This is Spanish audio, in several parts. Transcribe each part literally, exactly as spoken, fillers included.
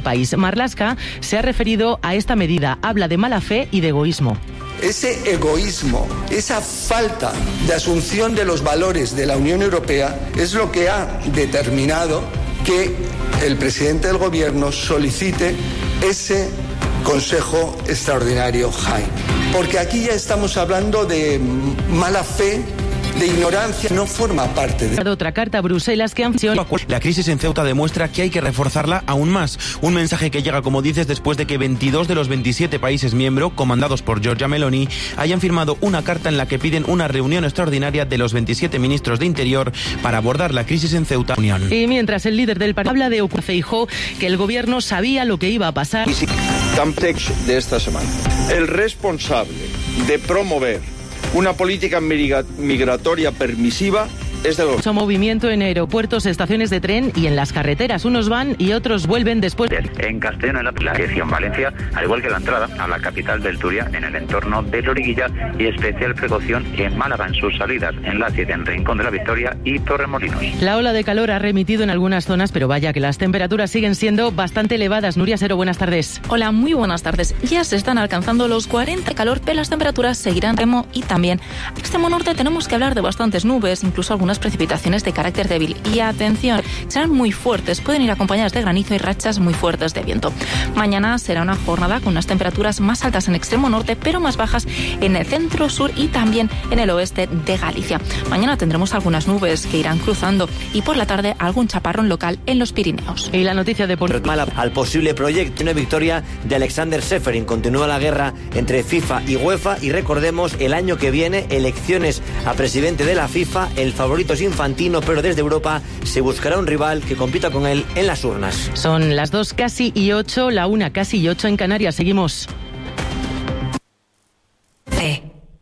país. Marlaska se ha referido a esta medida, habla de mala fe y de egoísmo. Ese egoísmo, esa falta de asunción de los valores de la Unión Europea es lo que ha determinado que el presidente del Gobierno solicite ese Consejo Extraordinario J A I. Porque aquí ya estamos hablando de mala fe, de ignorancia, no forma parte de... Otra carta a Bruselas que han... La crisis en Ceuta demuestra que hay que reforzarla aún más. Un mensaje que llega, como dices, después de que veintidós de los veintisiete países miembros, comandados por Giorgia Meloni, hayan firmado una carta en la que piden una reunión extraordinaria de los veintisiete ministros de Interior para abordar la crisis en Ceuta. Unión. Y mientras el líder del partido habla de Feijóo, que el gobierno sabía lo que iba a pasar. Campex de esta semana. El responsable de promover una política migratoria permisiva es del gobierno. Mucho movimiento en aeropuertos, estaciones de tren y en las carreteras. Unos van y otros vuelven después. En Castellón, en la, la dirección Valencia, al igual que la entrada a la capital del Turia, en el entorno de Loriguilla, y especial precaución en Málaga en sus salidas, en la siete, en Rincón de la Victoria y Torremolinos. La ola de calor ha remitido en algunas zonas, pero vaya que las temperaturas siguen siendo bastante elevadas. Nuria Sero, buenas tardes. Hola, muy buenas tardes. Ya se están alcanzando los cuarenta de calor, pero las temperaturas seguirán extremo y también extremo norte tenemos que hablar de bastantes nubes, incluso algunas precipitaciones de carácter débil. Y atención, serán muy fuertes, pueden ir acompañadas de granizo y rachas muy fuertes de viento. Mañana será una jornada con unas temperaturas más altas en extremo norte, pero más bajas en el centro sur y también en el oeste de Galicia. Mañana tendremos algunas nubes que irán cruzando y por la tarde algún chaparrón local en los Pirineos. Y la noticia de por... al posible proyecto, una victoria de Alexander Seferin. Continúa la guerra entre FIFA y UEFA y recordemos, el año que viene elecciones a presidente de la FIFA. El favorito es Infantino, pero desde Europa se buscará un rival que compita con él en las urnas. Son las dos casi y ocho, la una casi y ocho en Canarias. Seguimos. C.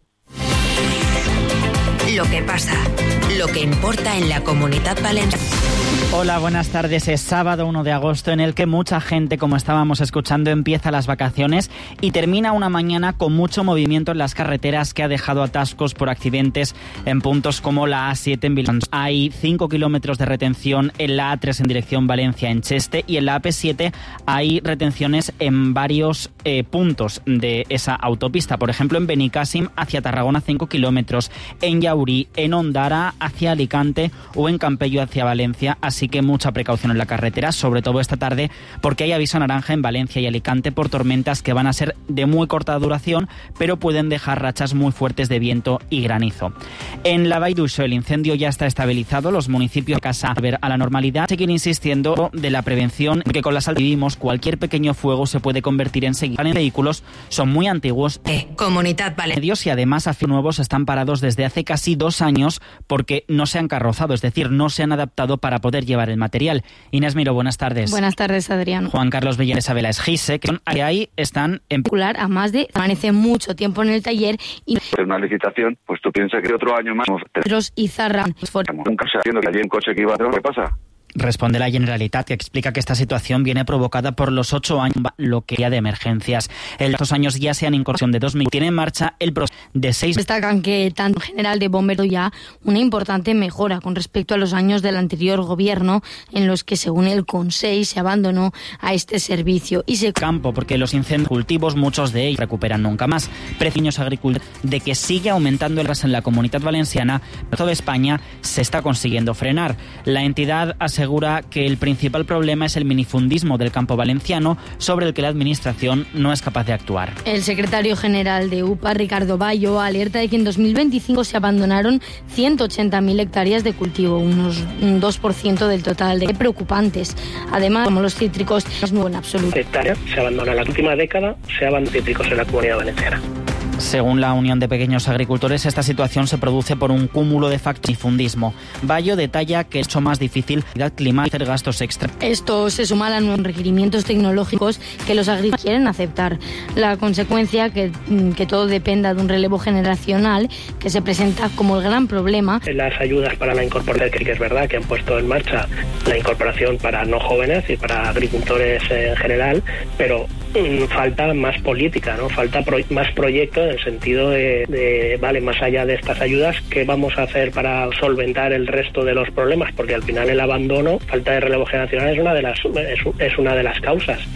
Lo que pasa, lo que importa en la Comunidad Valenciana. Hola, buenas tardes. Es sábado uno de agosto en el que mucha gente, como estábamos escuchando, empieza las vacaciones y termina una mañana con mucho movimiento en las carreteras que ha dejado atascos por accidentes en puntos como la A siete en Bilbao. Hay cinco kilómetros de retención en la A tres en dirección Valencia en Cheste y en la A P siete hay retenciones en varios eh, puntos de esa autopista. Por ejemplo, en Benicàssim hacia Tarragona cinco kilómetros, en Llaurí, en Ondara hacia Alicante o en Campello hacia Valencia. Así que mucha precaución en la carretera, sobre todo esta tarde, porque hay aviso naranja en Valencia y Alicante por tormentas que van a ser de muy corta duración, pero pueden dejar rachas muy fuertes de viento y granizo. En la Vall d'Uixó el incendio ya está estabilizado, los municipios de casa a ver a la normalidad siguen insistiendo de la prevención, que con las altas vivimos cualquier pequeño fuego se puede convertir en seguida en vehículos, son muy antiguos. Eh, Comunidad Valenciana. Y además a nuevos están parados desde hace casi dos años porque no se han carrozado, es decir, no se han adaptado para poder llevar el material. Inés Miró, buenas tardes. Buenas tardes, Adrián. Juan Carlos Villar, Isabela Esgise, que ahí están en particular a más de permanece mucho tiempo en el taller y Es una licitación, pues tú piensas que otro año más Pedros y Zarra. nunca sabiendo que allí un coche que iba a hacer, ¿qué pasa? Responde la Generalitat, que explica que esta situación viene provocada por los ocho años lo que ya de emergencias. En estos años ya se han incorporado de dos mil. Tiene en marcha el proceso de seis. Destacan que tanto en general de bomberos ya una importante mejora con respecto a los años del anterior gobierno, en los que según el Consell se abandonó a este servicio y se campo porque los incendios cultivos muchos de ellos recuperan nunca más. Precios agricultores de que sigue aumentando el gas en la Comunidad Valenciana, pero toda España se está consiguiendo frenar. La entidad asegura que el principal problema es el minifundismo del campo valenciano, sobre el que la administración no es capaz de actuar. El secretario general de U P A, Ricardo Bayo, alerta de que en dos mil veinticinco se abandonaron ciento ochenta mil hectáreas de cultivo, unos un dos por ciento del total, de preocupantes. Además, como los cítricos, no es nuevo en absoluto. Hectáreas se abandona en la última década, se abandonan cítricos en la Comunidad Valenciana. Según la Unión de Pequeños Agricultores, esta situación se produce por un cúmulo de factores y fundismo. Bayo detalla que es mucho más difícil climática y hacer gastos extra. Esto se suma a los nuevos requerimientos tecnológicos que los agricultores quieren aceptar. La consecuencia que, que todo dependa de un relevo generacional que se presenta como el gran problema. Las ayudas para la incorporación, que es verdad que han puesto en marcha la incorporación para no jóvenes y para agricultores en general, pero mmm, falta más política, ¿no? Falta pro- más proyectos en el sentido de, de, vale, más allá de estas ayudas, ¿qué vamos a hacer para solventar el resto de los problemas? Porque al final el abandono, falta de relevo generacional es una de las, es, es una de las causas.